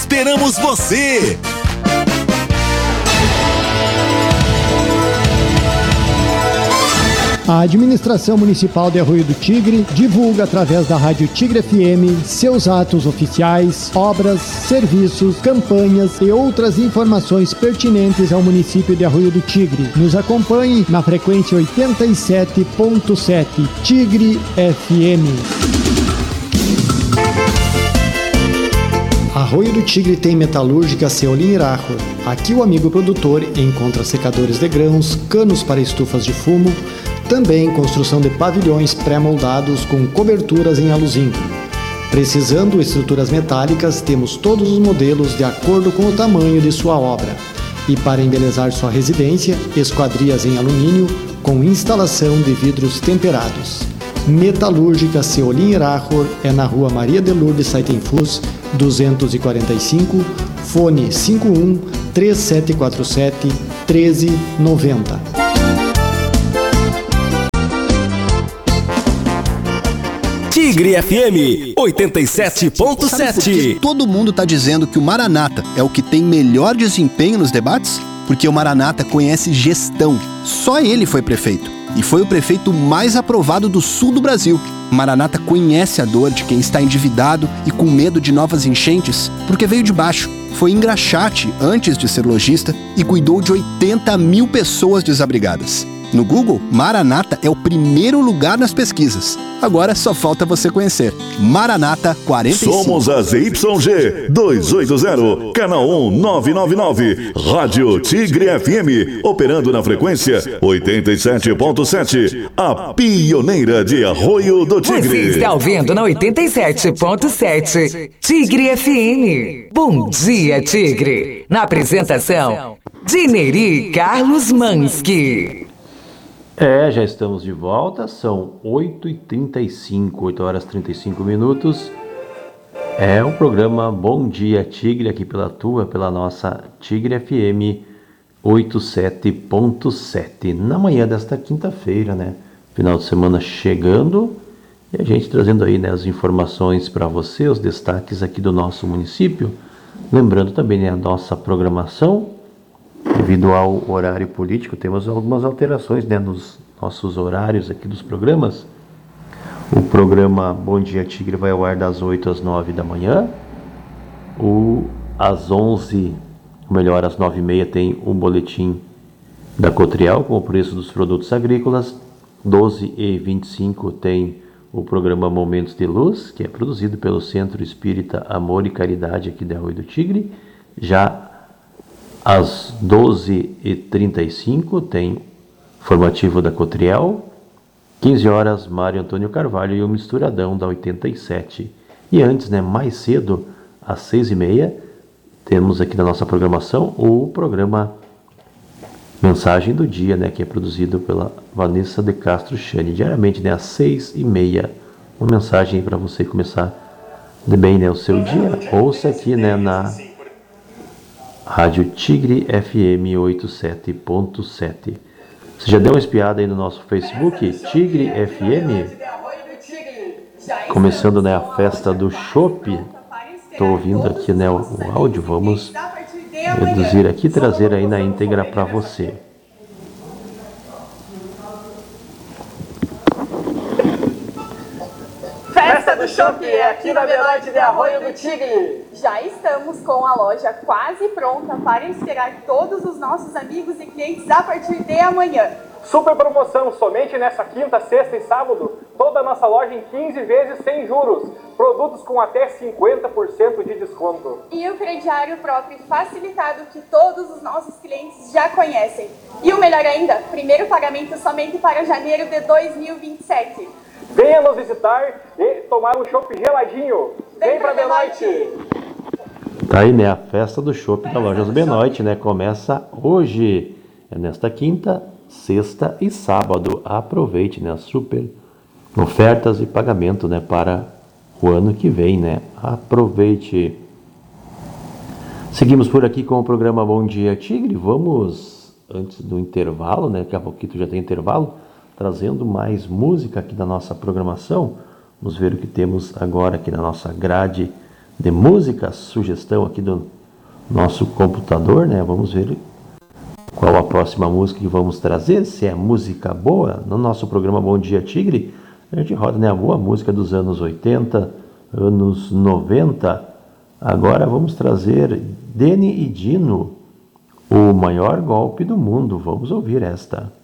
Esperamos você! A Administração Municipal de Arroio do Tigre divulga através da Rádio Tigre FM seus atos oficiais, obras, serviços, campanhas e outras informações pertinentes ao município de Arroio do Tigre. Nos acompanhe na frequência 87.7 Tigre FM. Arroio do Tigre tem metalúrgica Ceolin Irachor. Aqui o amigo produtor encontra secadores de grãos, canos para estufas de fumo, também construção de pavilhões pré-moldados com coberturas em aluzinco. Precisando estruturas metálicas, temos todos os modelos de acordo com o tamanho de sua obra. E para embelezar sua residência, esquadrias em alumínio com instalação de vidros temperados. Metalúrgica Ceolin Irachor é na rua Maria de Lourdes Saitenfus, 245, fone 51 3747 1390. Tigre FM 87.7. Todo mundo tá dizendo que o Maranata é o que tem melhor desempenho nos debates? Porque o Maranata conhece gestão. Só ele foi prefeito. E foi o prefeito mais aprovado do sul do Brasil. Maranata conhece a dor de quem está endividado e com medo de novas enchentes, porque veio de baixo. Foi engraxate antes de ser lojista e cuidou de 80 mil pessoas desabrigadas. No Google, Maranata é o primeiro lugar nas pesquisas. Agora só falta você conhecer. Maranata 45. Somos a ZYG 280, canal 1999, Rádio Tigre FM, operando na frequência 87.7, a pioneira de Arroio do Tigre. Você está ouvindo na 87.7, Tigre FM. Bom dia, Tigre. Na apresentação, Dineri Carlos Mansky. Já estamos de volta, são 8h35, 8 horas 35 minutos. É o programa Bom Dia Tigre, aqui pela nossa Tigre FM 87.7. Na manhã desta quinta-feira, né? Final de semana chegando e a gente trazendo aí, né, as informações para você, os destaques aqui do nosso município. Lembrando também, né, a nossa programação. Devido ao horário político, temos algumas alterações, né, nos nossos horários aqui dos programas. O programa Bom Dia Tigre vai ao ar das 8 às 9 da manhã. Às 11, ou melhor, às 9h30 tem o boletim da Cotrial com o preço dos produtos agrícolas. 12h25 tem o programa Momentos de Luz, que é produzido pelo Centro Espírita Amor e Caridade aqui da Arroio do Tigre. Já às 12h35 tem formativo da Cotriel. 15 horas, Mário Antônio Carvalho e o Misturadão da 87. E antes, né, mais cedo, às 6h30, temos aqui na nossa programação o programa Mensagem do Dia, né, que é produzido pela Vanessa de Castro Chani. Diariamente, né, às 6h30, uma mensagem para você começar de bem, né, o seu dia. Ouça aqui, né, na Rádio Tigre FM 87.7. Você já deu uma espiada aí no nosso Facebook, Tigre FM? Começando, né, a festa do chopp. Estou ouvindo aqui, né, o áudio. Vamos reduzir aqui e trazer aí na íntegra para você. Festa do Chopp é aqui na Benoite de Arroio do Tigre. Já estamos com a loja quase pronta para esperar todos os nossos amigos e clientes a partir de amanhã. Super promoção, somente nessa quinta, sexta e sábado, toda a nossa loja em 15 vezes sem juros. Produtos com até 50% de desconto. E o crediário próprio facilitado que todos os nossos clientes já conhecem. E o melhor ainda, primeiro pagamento somente para janeiro de 2027. Venha nos visitar e tomar um chopp geladinho. Vem pra Benoite! Tá aí, né, a festa do chopp da Lojas Benoite, né, começa hoje. É nesta quinta, sexta e sábado. Aproveite, né, as super ofertas e pagamento, né, para o ano que vem, né. Aproveite. Seguimos por aqui com o programa Bom Dia Tigre. Vamos, antes do intervalo, né, daqui a pouquinho já tem intervalo, trazendo mais música aqui da nossa programação. Vamos ver o que temos agora aqui na nossa grade de música, sugestão aqui do nosso computador, né? Vamos ver qual a próxima música que vamos trazer, se é música boa. No nosso programa Bom Dia Tigre, a gente roda, né, a boa música dos anos 80, anos 90. Agora vamos trazer Deni e Dino, o maior golpe do mundo. Vamos ouvir esta.